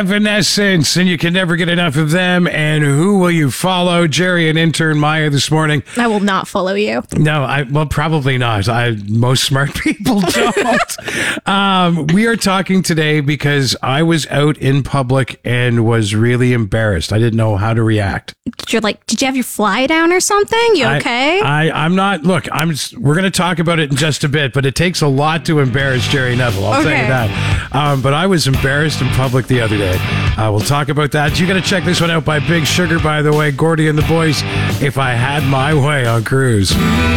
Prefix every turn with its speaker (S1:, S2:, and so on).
S1: Evanescence, and you can never get enough of them. And who will you follow? Jerry and intern Maya this morning.
S2: I will not follow you.
S1: No, probably not. Most smart people don't. We are talking today because I was out in public and was really embarrassed. I didn't know how to react.
S2: Did you have your fly down or something? You okay?
S1: I'm not. Look, we're going to talk about it in just a bit, but it takes a lot to embarrass Jerry Neville. I'll tell you that. But I was embarrassed in public the other day. We'll talk about that. You got to check this one out by Big Sugar, by the way. Gordy and the Boys, If I Had My Way on Cruise.